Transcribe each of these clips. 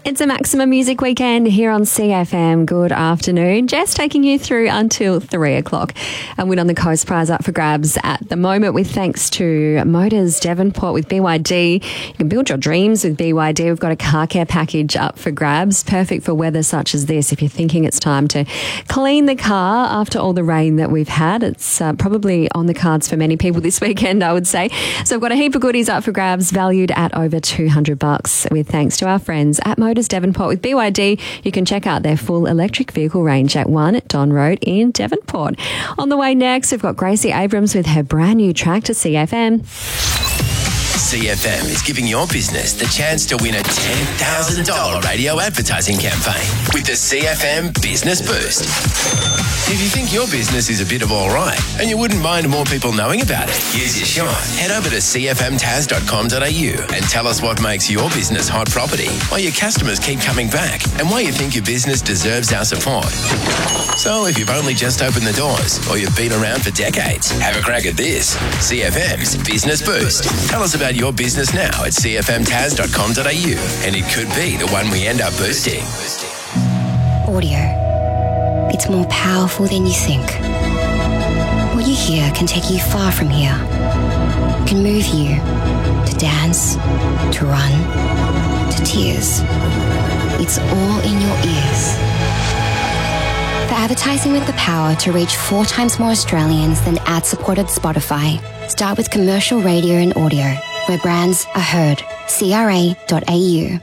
It's a Maximum Music Weekend here on CFM. Good afternoon. Jess taking you through until 3 o'clock. A win on the Coast Prize up for grabs at the moment with thanks to Motors Devonport with BYD. You can build your dreams with BYD. We've got a car care package up for grabs, perfect for weather such as this. If you're thinking it's time to clean the car after all the rain that we've had, it's probably on the cards for many people this weekend, I would say. So we've got a heap of goodies up for grabs valued at over $200 with thanks to our friends at Motors Devonport with BYD. You can check out their full electric vehicle range at 1 Don Road in Devonport. On the way next, we've got Gracie Abrams with her brand new track to CFM. CFM is giving your business the chance to win a $10,000 radio advertising campaign with the CFM Business Boost. If you think your business is a bit of all right and you wouldn't mind more people knowing about it, here's your shot. Head over to cfmtaz.com.au and tell us what makes your business hot property, why your customers keep coming back, and why you think your business deserves our support. So if you've only just opened the doors or you've been around for decades, have a crack at this. CFM's Business Boost. Tell us about your business now at cfmtaz.com.au and it could be the one we end up boosting. Audio. It's more powerful than you think. What you hear can take you far from here. It can move you to dance, to run, to tears. It's all in your ears. For advertising with the power to reach 4 times more Australians than ad-supported Spotify, start with commercial radio and audio, where brands are heard. CRA.au.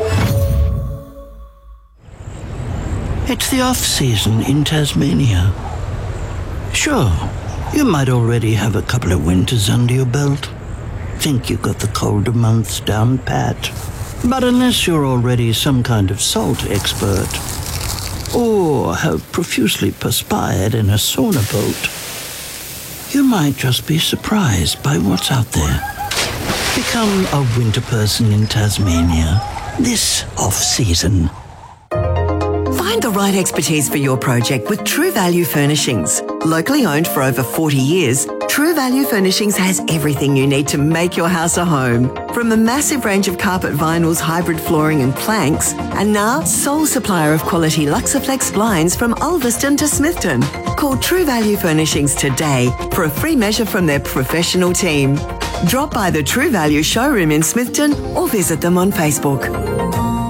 It's the off-season in Tasmania. Sure, you might already have a couple of winters under your belt. Think you got the colder months down pat. But unless you're already some kind of salt expert, or have profusely perspired in a sauna boat, you might just be surprised by what's out there. Become a winter person in Tasmania this off-season. Find the right expertise for your project with True Value Furnishings. Locally owned for over 40 years, True Value Furnishings has everything you need to make your house a home. From a massive range of carpet vinyls, hybrid flooring and planks, and now sole supplier of quality Luxaflex blinds from Ulverston to Smithton. Call True Value Furnishings today for a free measure from their professional team. Drop by the True Value showroom in Smithton or visit them on Facebook.